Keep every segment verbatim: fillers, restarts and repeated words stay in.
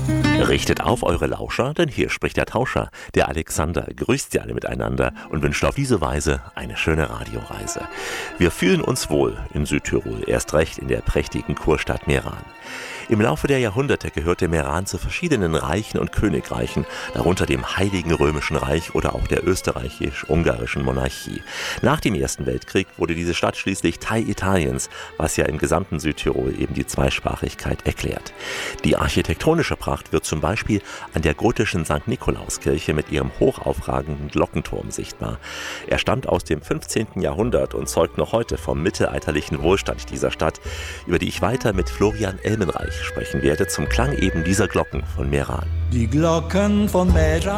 Richtet auf eure Lauscher, denn hier spricht der Tauscher. Der Alexander grüßt sie alle miteinander und wünscht auf diese Weise eine schöne Radioreise. Wir fühlen uns wohl in Südtirol, erst recht in der prächtigen Kurstadt Meran. Im Laufe der Jahrhunderte gehörte Meran zu verschiedenen Reichen und Königreichen, darunter dem Heiligen Römischen Reich oder auch der österreichisch-ungarischen Monarchie. Nach dem Ersten Weltkrieg wurde diese Stadt schließlich Teil Italiens, was ja im gesamten Südtirol eben die Zweisprachigkeit erklärt. Die architektonische Pracht wird zum Beispiel an der gotischen Sankt Nikolauskirche mit ihrem hochaufragenden Glockenturm sichtbar. Er stammt aus dem fünfzehnten Jahrhundert und zeugt noch heute vom mittelalterlichen Wohlstand dieser Stadt, über die ich weiter mit Florian Elmenreich sprechen werde, zum Klang eben dieser Glocken von Meran. Die Glocken von Meran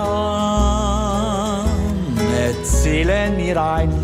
erzählen mir ein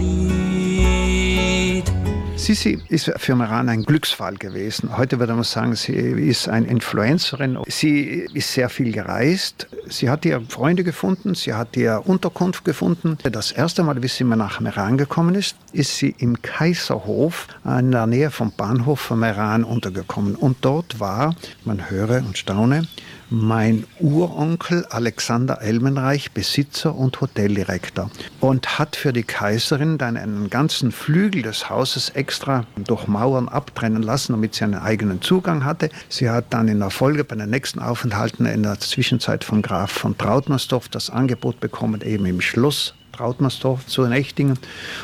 Lied. Sissi ist für Meran ein Glücksfall gewesen. Heute würde man sagen, sie ist eine Influencerin. Sie ist sehr viel gereist. Sie hat ihr Freunde gefunden, sie hat ihr Unterkunft gefunden. Das erste Mal, wie sie nach Meran gekommen ist, ist sie im Kaiserhof in der Nähe vom Bahnhof von Meran untergekommen. Und dort war, man höre und staune, mein Uronkel Alexander Elmenreich Besitzer und Hoteldirektor und hat für die Kaiserin dann einen ganzen Flügel des Hauses extra durch Mauern abtrennen lassen, damit sie einen eigenen Zugang hatte. Sie hat dann in der Folge bei den nächsten Aufenthalten in der Zwischenzeit vom Graf von Trautmannsdorf das Angebot bekommen, eben im Schloss Trautmannsdorf zu nächtigen,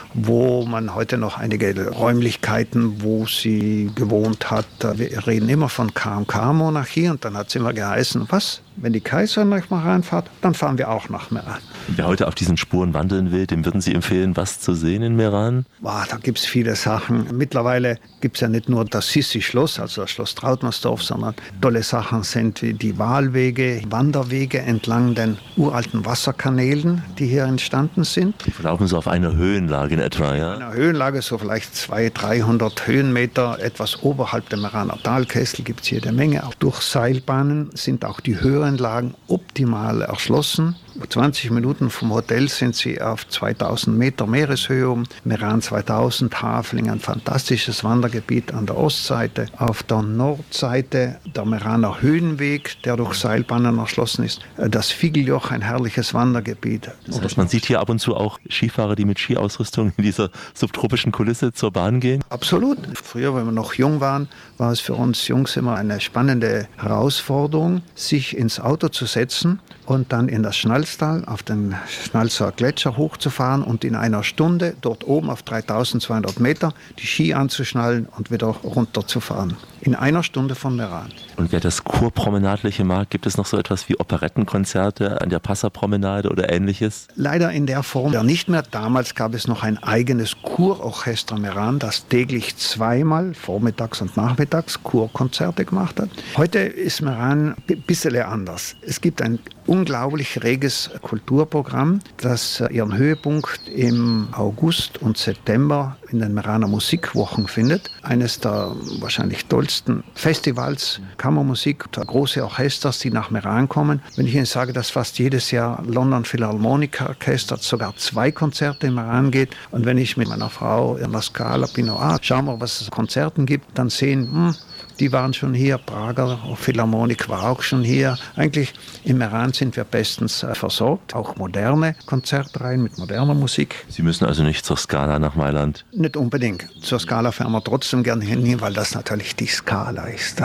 wo man heute noch einige Räumlichkeiten, wo sie gewohnt hat. Wir reden immer von K und K-Monarchie und dann hat es immer geheißen, was? Wenn die Kaiserin nach Meran fährt, dann fahren wir auch nach Meran. Wer heute auf diesen Spuren wandeln will, dem würden Sie empfehlen, was zu sehen in Meran? Boah, da gibt es viele Sachen. Mittlerweile gibt es ja nicht nur das Sissi-Schloss, also das Schloss Trautmannsdorf, sondern tolle Sachen sind wie die Wahlwege, Wanderwege entlang den uralten Wasserkanälen, die hier entstanden sind. Die verlaufen so auf einer Höhenlage in etwa, ja? Eine Höhenlage, so vielleicht zweihundert, dreihundert Höhenmeter, etwas oberhalb der Meraner Talkessel gibt es jede Menge. Auch durch Seilbahnen sind auch die Höhenlagen optimal erschlossen. zwanzig Minuten vom Hotel sind sie auf zweitausend Meter Meereshöhe um. Meran zweitausend, Hafling, ein fantastisches Wandergebiet an der Ostseite. Auf der Nordseite der Meraner Höhenweg, der durch Seilbahnen erschlossen ist. Das Figeljoch, ein herrliches Wandergebiet. Das heißt, man sieht hier ab und zu auch Skifahrer, die mit Skiausrüstung in dieser subtropischen Kulisse zur Bahn gehen? Absolut. Früher, wenn wir noch jung waren, war es für uns Jungs immer eine spannende Herausforderung, sich ins Auto zu setzen und dann in das Schnalztal auf den Schnalzer Gletscher hochzufahren und in einer Stunde dort oben auf dreitausendzweihundert Meter die Ski anzuschnallen und wieder runterzufahren. In einer Stunde von Meran. Und wer das Kurpromenadliche mag, gibt es noch so etwas wie Operettenkonzerte an der Passapromenade oder Ähnliches? Leider in der Form ja nicht mehr. Damals gab es noch ein eigenes Kurorchester Meran, das täglich zweimal, vormittags und nachmittags, Kurkonzerte gemacht hat. Heute ist Meran ein bisschen anders. Es gibt ein unglaublich reges Kulturprogramm, das ihren Höhepunkt im August und September in den Meraner Musikwochen findet. Eines der wahrscheinlich tollsten Festivals, Kammermusik, große Orchesters, die nach Meran kommen. Wenn ich Ihnen sage, dass fast jedes Jahr London Philharmonic Orchester sogar zwei Konzerte in Meran geht und wenn ich mit meiner Frau in der Scala bin, ah, schauen wir, was es Konzerten gibt, dann sehen, hm, die waren schon hier, Prager Philharmonik war auch schon hier. Eigentlich in Meran sind wir bestens äh, versorgt, auch moderne Konzertreihen mit moderner Musik. Sie müssen also nicht zur Scala nach Mailand? Nicht unbedingt. Zur Scala fahren wir trotzdem gerne hin, weil das natürlich die Scala ist.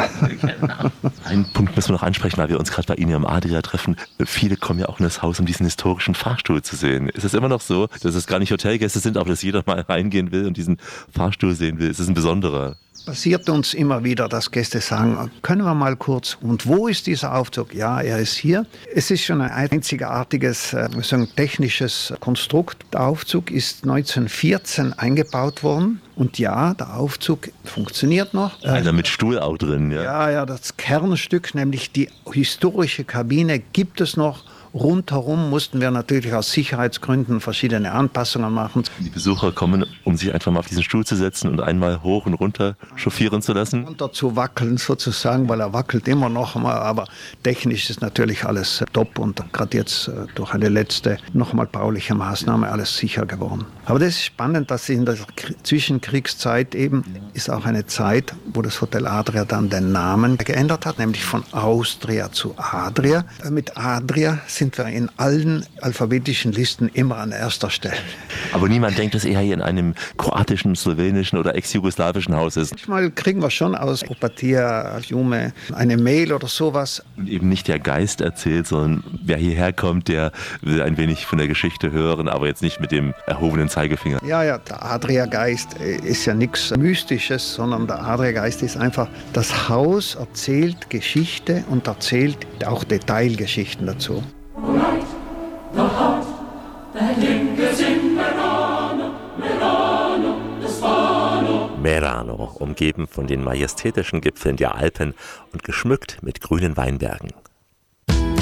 Einen Punkt müssen wir noch ansprechen, weil wir uns gerade bei Ihnen am Adria treffen. Viele kommen ja auch in das Haus, um diesen historischen Fahrstuhl zu sehen. Ist es immer noch so, dass es gar nicht Hotelgäste sind, aber dass jeder mal reingehen will und diesen Fahrstuhl sehen will? Ist es ein besonderer? Passiert uns immer wieder, dass Gäste sagen, können wir mal kurz, und wo ist dieser Aufzug? Ja, er ist hier. Es ist schon ein einzigartiges, äh, sagen, technisches Konstrukt. Der Aufzug ist neunzehnhundertvierzehn eingebaut worden. Und ja, der Aufzug funktioniert noch. Einer mit Stuhl auch drin, ja? Ja, ja, das Kernstück, nämlich die historische Kabine, gibt es noch. Rundherum mussten wir natürlich aus Sicherheitsgründen verschiedene Anpassungen machen. Die Besucher kommen, um sich einfach mal auf diesen Stuhl zu setzen und einmal hoch und runter chauffieren zu lassen? Runter zu wackeln sozusagen, weil er wackelt immer noch mal, aber technisch ist natürlich alles top und gerade jetzt durch eine letzte, nochmal bauliche Maßnahme alles sicher geworden. Aber das ist spannend, dass in der Zwischenkriegszeit eben ist auch eine Zeit, wo das Hotel Adria dann den Namen geändert hat, nämlich von Austria zu Adria. Mit Adria sind wir in allen alphabetischen Listen immer an erster Stelle. Aber niemand denkt, dass er hier in einem kroatischen, slowenischen oder ex-jugoslawischen Haus ist. Manchmal kriegen wir schon aus Opatia, Jume eine Mail oder sowas. Und eben nicht der Geist erzählt, sondern wer hierher kommt, der will ein wenig von der Geschichte hören, aber jetzt nicht mit dem erhobenen Zeigefinger. Ja, ja, der Adria-Geist ist ja nichts Mystisches, sondern der Adria-Geist ist einfach, das Haus erzählt Geschichte und erzählt auch Detailgeschichten dazu. Right, the heart that lingers in Merano, Merano, the Spano. Merano, umgeben von den majestätischen Gipfeln der Alpen und geschmückt mit grünen Weinbergen.